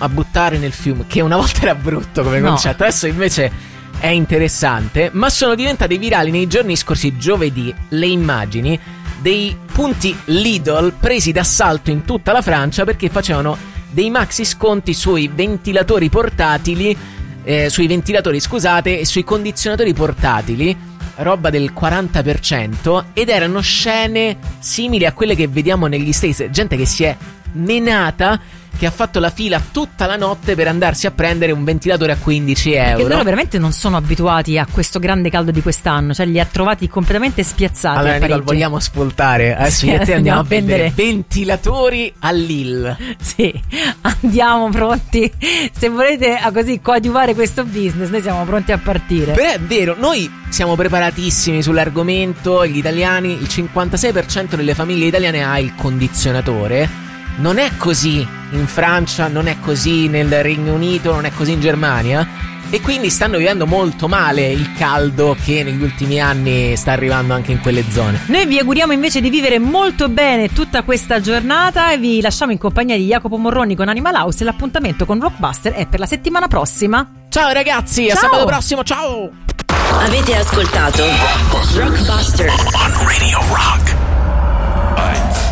a buttare nel fiume, che una volta era brutto come concetto, adesso invece è interessante, ma sono diventate virali nei giorni scorsi, giovedì, le immagini dei punti Lidl presi d'assalto in tutta la Francia perché facevano dei maxi sconti sui ventilatori portatili, e sui condizionatori portatili, roba del 40%, ed erano scene simili a quelle che vediamo negli States, gente che si è menata, che ha fatto la fila tutta la notte per andarsi a prendere un ventilatore a 15 euro. Perché loro veramente non sono abituati a questo grande caldo di quest'anno, cioè li ha trovati completamente spiazzati. Allora Nicole, vogliamo spoltare? Adesso io e te andiamo a vendere ventilatori a Lille. Sì, andiamo pronti. Se volete così coadiuvare questo business, noi siamo pronti a partire. Però è vero, noi siamo preparatissimi sull'argomento. Gli italiani, il 56% delle famiglie italiane ha il condizionatore. Non è così in Francia, non è così nel Regno Unito, non è così in Germania, e quindi stanno vivendo molto male il caldo che negli ultimi anni sta arrivando anche in quelle zone. Noi vi auguriamo invece di vivere molto bene tutta questa giornata e vi lasciamo in compagnia di Jacopo Morroni con Animal House, e l'appuntamento con Rockbuster è per la settimana prossima. Ciao ragazzi, a sabato prossimo, ciao! Avete ascoltato Rockbuster on Radio Rock.